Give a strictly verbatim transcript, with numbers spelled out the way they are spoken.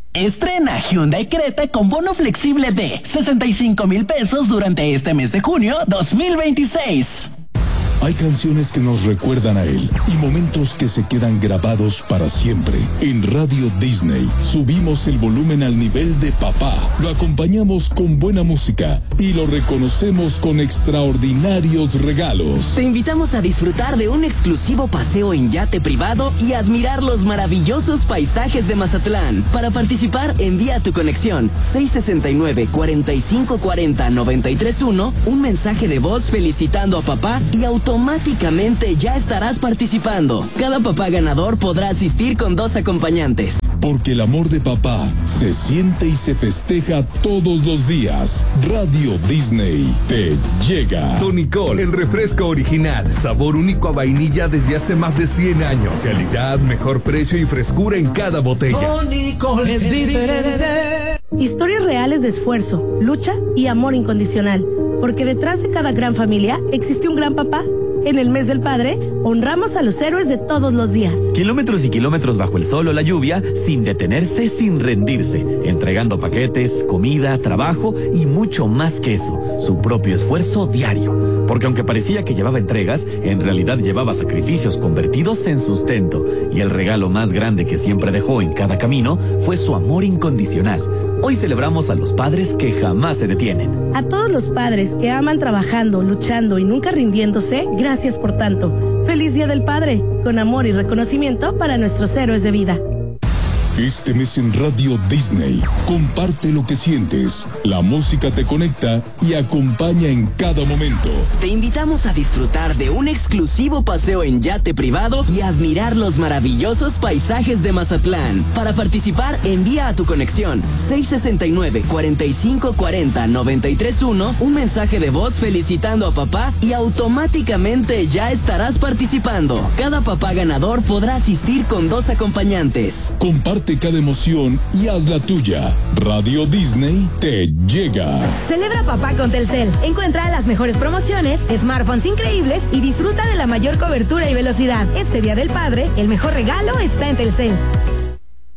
Estrena Hyundai Creta con bono flexible de sesenta y cinco mil pesos durante este mes de junio dos mil veintiséis. Hay canciones que nos recuerdan a él y momentos que se quedan grabados para siempre. En Radio Disney subimos el volumen al nivel de papá, lo acompañamos con buena música y lo reconocemos con extraordinarios regalos. Te invitamos a disfrutar de un exclusivo paseo en yate privado y admirar los maravillosos paisajes de Mazatlán. Para participar, envía tu conexión seis sesenta y nueve, cuarenta y cinco cuarenta, noventa y tres uno, un mensaje de voz felicitando a papá y automáticamente Automáticamente ya estarás participando. Cada papá ganador podrá asistir con dos acompañantes. Porque el amor de papá se siente y se festeja todos los días. Radio Disney te llega. Tonicol, el refresco original. Sabor único a vainilla desde hace más de cien años. Calidad, mejor precio y frescura en cada botella. Tonicol es diferente. Historias reales de esfuerzo, lucha y amor incondicional. Porque detrás de cada gran familia existe un gran papá. En el mes del padre, honramos a los héroes de todos los días. Kilómetros y kilómetros bajo el sol o la lluvia, sin detenerse, sin rendirse, entregando paquetes, comida, trabajo y mucho más que eso, su propio esfuerzo diario. Porque aunque parecía que llevaba entregas, en realidad llevaba sacrificios convertidos en sustento. Y el regalo más grande que siempre dejó en cada camino fue su amor incondicional. Hoy celebramos a los padres que jamás se detienen. A todos los padres que aman trabajando, luchando y nunca rindiéndose, gracias por tanto. Feliz Día del Padre, con amor y reconocimiento para nuestros héroes de vida. Este mes en Radio Disney, comparte lo que sientes. La música te conecta y acompaña en cada momento. Te invitamos a disfrutar de un exclusivo paseo en yate privado y admirar los maravillosos paisajes de Mazatlán. Para participar, envía a tu conexión seis sesenta y nueve, cuarenta y cinco cuarenta, noventa y tres uno un mensaje de voz felicitando a papá y automáticamente ya estarás participando. Cada papá ganador podrá asistir con dos acompañantes. Comparte cada emoción y haz la tuya. Radio Disney te llega. Celebra papá con Telcel. Encuentra las mejores promociones, smartphones increíbles y disfruta de la mayor cobertura y velocidad. Este Día del Padre, el mejor regalo está en Telcel.